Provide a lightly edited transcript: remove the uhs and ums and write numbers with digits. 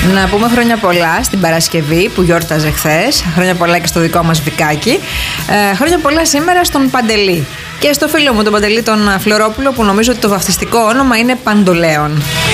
Να πούμε χρόνια πολλά στην Παρασκευή που γιόρταζε χθες. Χρόνια πολλά και στο δικό μας Βικάκι. Χρόνια πολλά σήμερα στον Παντελή. Και στο φίλο μου τον Παντελή τον Φλωρόπουλο, που νομίζω ότι το βαφτιστικό όνομα είναι Παντολέον.